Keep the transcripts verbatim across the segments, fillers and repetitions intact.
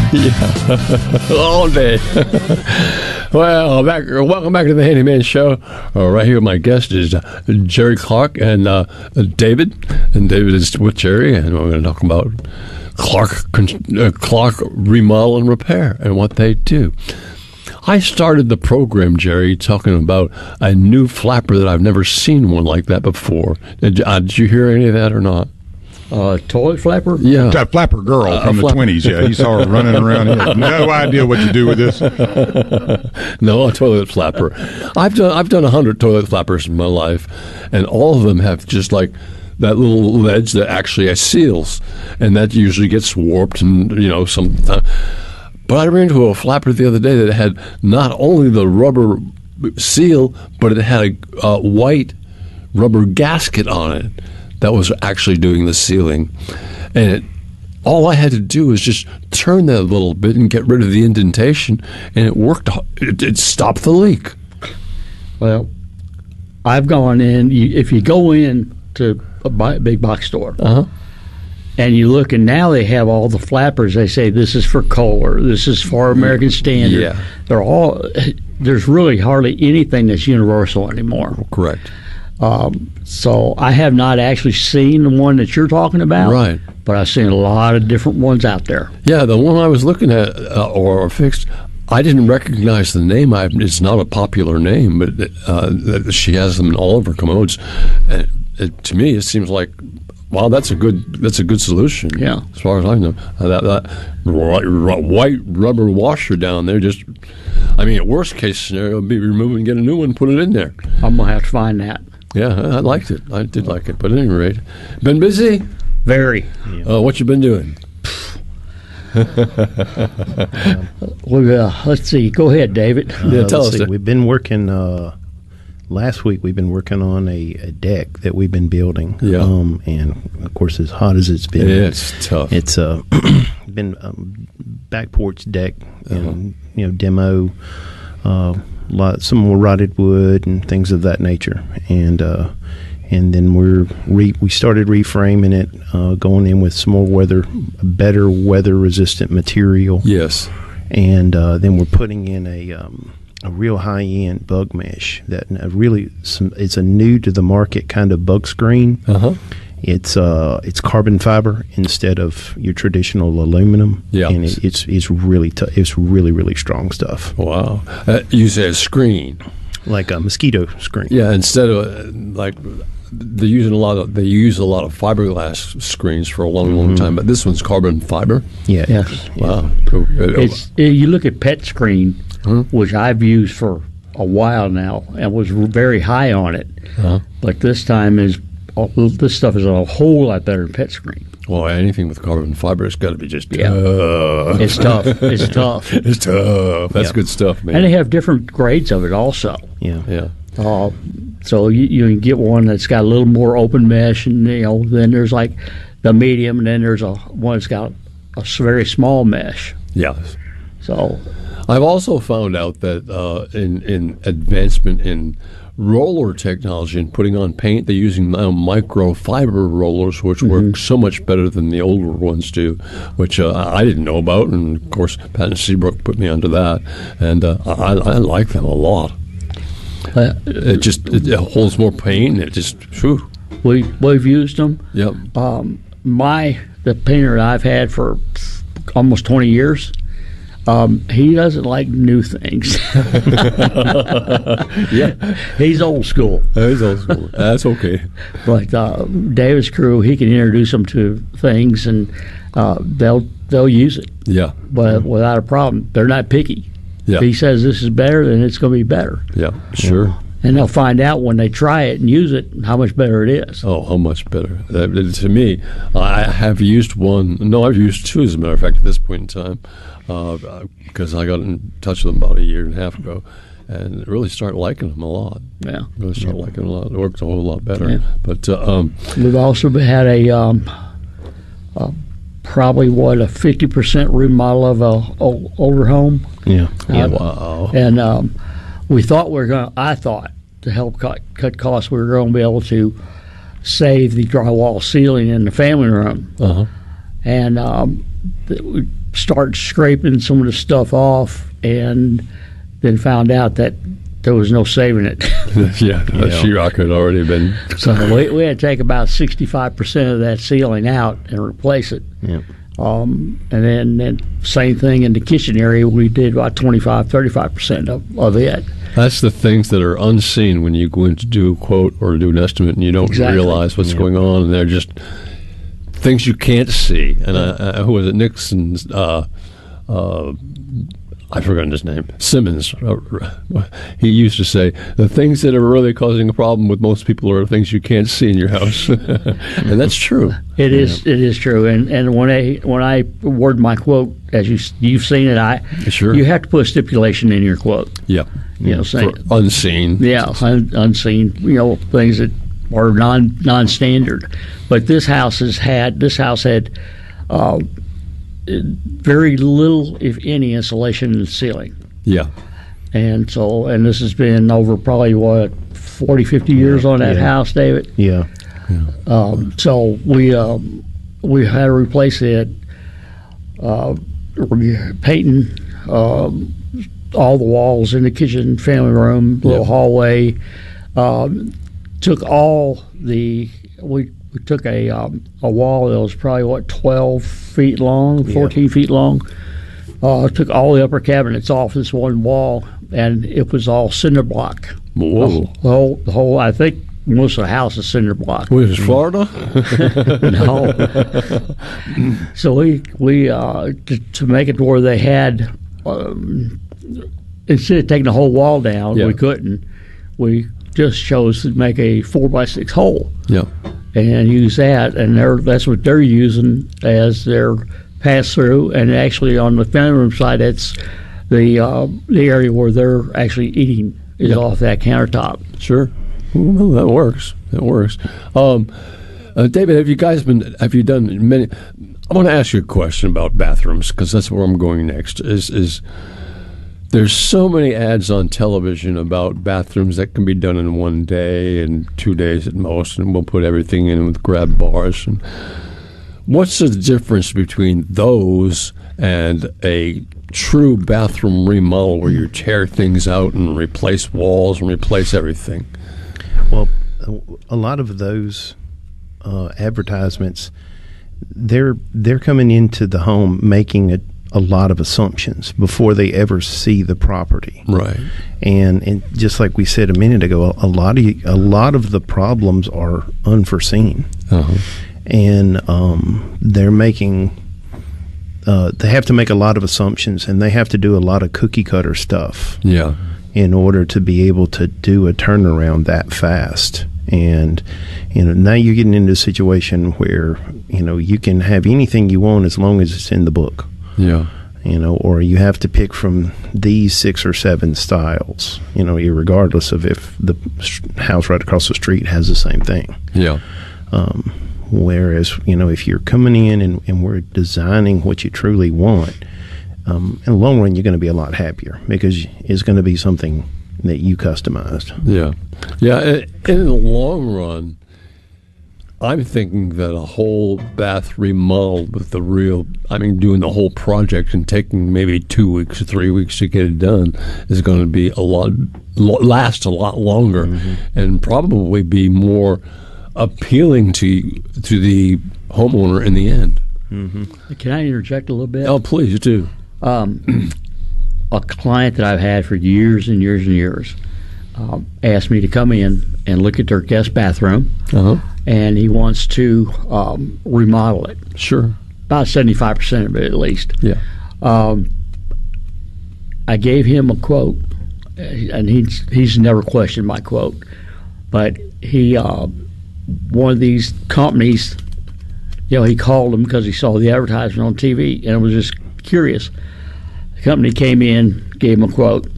Yeah, all day. Well, back, welcome back to the Handyman Show. Uh, right here, my guest is uh, Jerry Clark and uh, David. And David is with Jerry, and we're going to talk about Clark, uh, Clark Remodel and Repair and what they do. I started the program, Jerry, talking about a new flapper that I've never seen one like that before. Did, uh, did you hear any of that or not? Uh, toilet flapper? Yeah. That flapper girl Uh, from the flap- twenties, yeah. You saw her running around. He had no idea what to do with this. No, a toilet flapper. I've done I've done a hundred toilet flappers in my life, and all of them have just like that little ledge that actually has seals, and that usually gets warped, and you know some. But I ran into a flapper the other day that had not only the rubber seal, but it had a uh, white rubber gasket on it that was actually doing the sealing. And it, all I had to do was just turn that a little bit and get rid of the indentation, and it worked. It, it stopped the leak. Well, I've gone in. You, if you go in to a bi- big box store, Uh-huh. and you look, and now they have all the flappers. They say this is for Kohler, this is for American Standard. Yeah. They're all. There's really hardly anything that's universal anymore. Correct. Um, so I have not actually seen the one that you're talking about. Right. But I've seen a lot of different ones out there. Yeah, the one I was looking at uh, or, or fixed, I didn't recognize the name. I, it's not a popular name, but uh, she has them in all of her commodes. And it, to me, it seems like, wow, that's a good that's a good solution. Yeah. As far as I know, uh, that, that white, white rubber washer down there, just, I mean, worst case scenario would be remove and get a new one, put it in there. I'm gonna have to find that. Yeah, I liked it. I did like it. But at any rate, been busy? Very. Uh, what you been doing? Well, uh, let's see. Go ahead, David. Yeah, Uh, tell let's us see. that. We've been working. Uh, last week, we've been working on a, a deck that we've been building. Yeah. Um, and of course, as hot as it's been, Yeah, it's tough. It's uh, been um, back porch deck and you know demo. Uh, lot some more rotted wood and things of that nature, and uh, and then we're re- we started reframing it, uh, going in with some more weather, better weather resistant material. Yes. And uh, then we're putting in a um, a real high end bug mesh that uh, really some, it's a new to the market kind of bug screen. Uh-huh. It's uh it's carbon fiber instead of your traditional aluminum. Yeah. And it, it's it's really t- it's really really strong stuff. Wow. Uh, you say a screen. Like a mosquito screen. Yeah, instead of uh, like they're using a lot of they use a lot of fiberglass screens for a long, long time, but this one's carbon fiber. Yeah. Yes. Wow. Cool. Uh, It's you look at Pet Screen, Hmm? which I've used for a while now, and was very high on it. Uh-huh. But this time is oh, this stuff is a whole lot better than Pet Screen. Well, anything with carbon fiber, it's got to be just Yeah. tough. It's tough. It's tough. It's tough. That's Yeah. good stuff, man. And they have different grades of it also. Yeah. yeah. Uh, so you, you can get one that's got a little more open mesh, and you know, then there's like the medium, and then there's a one that's got a s- very small mesh. Yes. So I've also found out that uh, in in advancement in roller technology and putting on paint, they're using now microfiber rollers, which work so much better than the older ones do, which uh, I didn't know about. And of course, Pat and Seabrook put me onto that, and uh, I, I like them a lot. uh, It just it, it holds more paint. It just, whew. we we've used them. Yep. Um, my the painter I've had for almost twenty years. Um, he doesn't like new things. Yeah. He's old school. That's old school. That's okay. But uh, David's crew, he can introduce them to things, and uh, they'll they'll use it, Yeah. but without a problem. They're not picky. Yeah. If he says this is better, then it's going to be better, Yeah. Sure. and they'll find out when they try it and use it how much better it is. Oh, how much better. Uh, to me, I have used one. No, I've used two, as a matter of fact, at this point in time, because uh, I got in touch with them about a year and a half ago, and really started liking them a lot. Yeah. Really started liking them a lot. It works a whole lot better. Yeah. But, uh, um, We've also had a um, uh, probably what a fifty percent remodel of a o- older home, Yeah. Uh, wow. and um, we thought we were going. I thought to help cut, cut costs, we were going to be able to save the drywall ceiling in the family room, Uh-huh. and um, th- we started scraping some of the stuff off, and then found out that there was no saving it. yeah, the Yeah. sheetrock had already been. So we, we had to take about sixty-five percent of that ceiling out and replace it. Yeah. Um, and then, then same thing in the kitchen area, we did about twenty-five, thirty-five percent of, of it. That's the things that are unseen when you go in to do a quote or do an estimate, and you don't Exactly. realize what's Yeah. going on, and they're just things you can't see. And uh, uh, who was it? Nixon's. Uh, uh, I've forgotten his name. Simmons. Uh, he used to say, the things that are really causing a problem with most people are things you can't see in your house. And that's true. It is it is true. And and when I when I word my quote, as you you've seen it, I Sure. you have to put a stipulation in your quote. Yeah. You know, saying For unseen. yeah, un, unseen. You know, things that are non non standard. But this house has had this house had uh, very little, if any, insulation in the ceiling. Yeah. And so, and this has been over probably what forty, fifty years on that Yeah. house, David. Yeah. Um, so we um, we had to replace it, uh, re- painting um, all the walls in the kitchen, family room, little Yeah. hallway. Um, took all the we we took a um, a wall that was probably what twelve feet long, fourteen feet long. Uh, took all the upper cabinets off this one wall, and it was all cinder block. Whoa. The whole, the whole, I think most of the house is cinder block. Was it Florida? No. So we we uh, to, to make it to where they had um, instead of taking the whole wall down, Yeah. we couldn't. We just chose to make a four by six hole Yeah. and use that, and they're, that's what they're using as their pass through. And actually, on the family room side, that's the uh, the area where they're actually eating is Yeah. off that countertop. Sure. Well, that works. That works. Um, uh, David, have you guys been? Have you done many? I want to ask you a question about bathrooms because that's where I'm going next. Is is there's so many ads on television about bathrooms that can be done in one day and two days at most, and we'll put everything in with grab bars. And what's the difference between those and a true bathroom remodel where you tear things out and replace walls and replace everything? Well, a lot of those uh, advertisements, they're they're coming into the home making a, a lot of assumptions before they ever see the property. Right. And and just like we said a minute ago, a, a lot of a lot of the problems are unforeseen, Uh-huh. and um, they're making. Uh, they have to make a lot of assumptions, and they have to do a lot of cookie cutter stuff Yeah. in order to be able to do a turnaround that fast. And you know, now you're getting into a situation where you know you can have anything you want as long as it's in the book. Yeah. You know, or you have to pick from these six or seven styles. You know, regardless of if the sh- house right across the street has the same thing. Yeah. Um, whereas, you know, if you're coming in and, and we're designing what you truly want, um, in the long run, you're going to be a lot happier because it's going to be something that you customized. Yeah. Yeah. And in the long run, I'm thinking that a whole bath remodel with the real, I mean, doing the whole project and taking maybe two weeks or three weeks to get it done is going to be a lot, lo- last a lot longer mm-hmm. and probably be more appealing to to the homeowner in the end. Mm-hmm. Can I interject a little bit? Oh, please do. Um, a client that I've had for years and years and years um, asked me to come in and look at their guest bathroom, Uh-huh. and he wants to um, remodel it. Sure. About seventy-five percent of it, at least. Yeah. Um, I gave him a quote, and he's he's never questioned my quote, but he uh, one of these companies, you know, he called him because he saw the advertisement on T V and was just curious. The company came in, gave him a quote,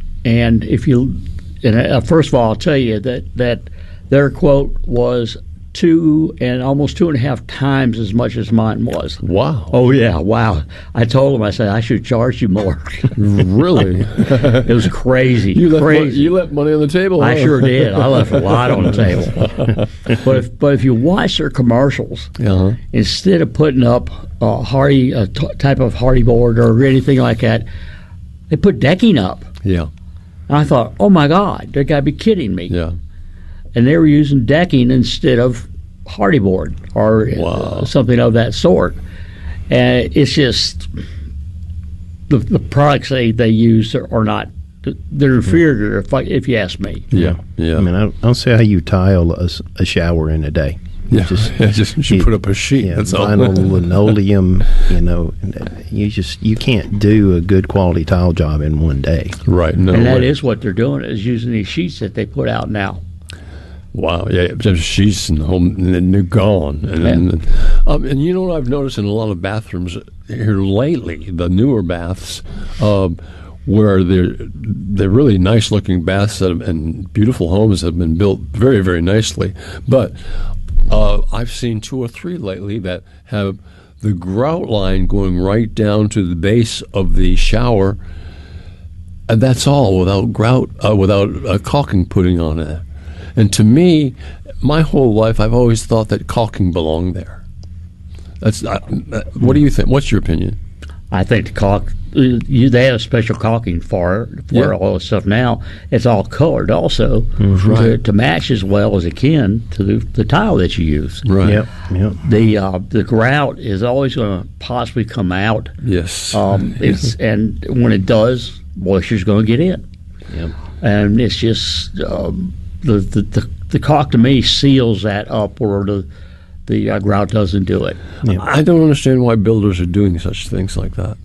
and if you, and uh, first of all, I'll tell you that that their quote was two and almost two and a half times as much as mine was. Wow. Oh yeah, wow! I told him, I said I should charge you more. Really? It was crazy, You left, crazy. money, you left money on the table. I huh? sure did. I left a lot on the table. But if, but if you watch their commercials, Uh-huh. instead of putting up a hardy a t- type of hardy board or anything like that, they put decking up. Yeah. And I thought, oh my God, they got to be kidding me. Yeah. And they were using decking instead of hardy board or Wow. uh, something of that sort. And it's just the, the products they, they use are, are not, they're inferior if, I, if you ask me. Yeah. Yeah. I mean, I don't, I don't see how you tile a, s- a shower in a day. yeah. just- yeah, just you should it- put up a sheet. Yeah, That's all. vinyl, linoleum. You know, and you just you can't do a good quality tile job in one day. Right. No. And that way. is what they're doing, is using these sheets that they put out now. Wow, yeah, just sheets and home, and then they're gone. And, and, um, and you know what I've noticed in a lot of bathrooms here lately, the newer baths, um, where they're they're really nice looking baths that have, and beautiful homes have been built very very nicely. But uh, I've seen two or three lately that have the grout line going right down to the base of the shower, and that's all without grout, uh, without uh, caulking putting on it. And to me, my whole life, I've always thought that caulking belonged there. That's uh, what do you think? What's your opinion? I think the caulk, you, they have special caulking for for Yeah. all this stuff now. It's all colored also to, Right. to match as well as it can to the, the tile that you use. Right. Yep, yep. The uh, the grout is always going to possibly come out. Yes. Um, it's and when it does, moisture's going to get in. Yep. And it's just um, the, the the the caulk to me seals that up where the the uh, grout doesn't do it. I don't understand why builders are doing such things like that.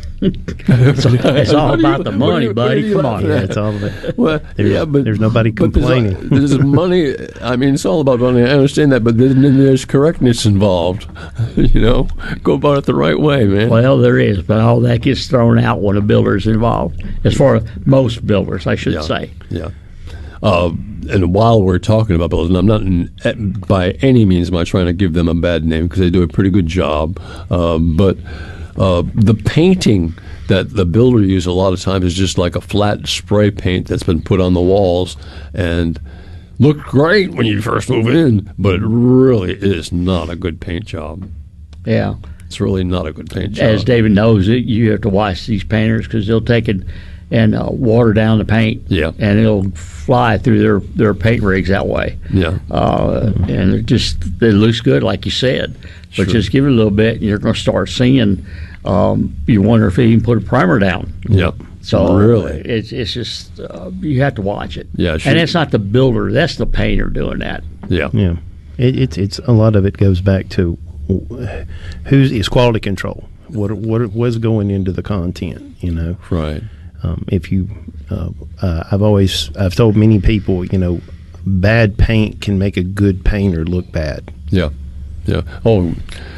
It's, it's all What do you- about the what do money, you- what buddy. do you Come laugh on. at? Yeah, it's all of it. Well, There's- yeah, but there's nobody but there's- complaining. There's, money. I mean, it's all about money. I understand that, but then, then there's correctness involved. You know, go about it the right way, man. Well, there is, but all that gets thrown out when a builder is involved. As far as most builders, I should Yeah. say. Yeah. Uh, and while we're talking about builders, and I'm not in, by any means am I trying to give them a bad name because they do a pretty good job. Uh, but uh, the painting that the builder uses a lot of times is just like a flat spray paint that's been put on the walls and looked great when you first move in, but it really is not a good paint job. Yeah. It's really not a good paint job. As David knows, it, you have to watch these painters because they'll take it and uh, water down the paint. Yeah. And it'll fly through their, their paint rigs that way. Yeah. Uh, and it just it looks good, like you said. But Sure. just give it a little bit, and you're going to start seeing. Um, you wonder if they even put a primer down. Yep. So Really? it's it's just uh, you have to watch it. Yeah, sure. And it's not the builder; that's the painter doing that. Yeah. Yeah, it, it's it's a lot of it goes back to who's is quality control. What what was going into the content? You know, Right. um, if you, uh, uh, I've always I've told many people, you know, bad paint can make a good painter look bad. Yeah, yeah. Oh,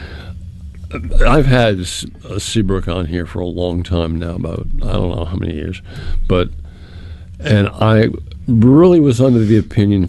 I've had S- uh, Seabrook on here for a long time now, about I don't know how many years, but and I really was under the opinion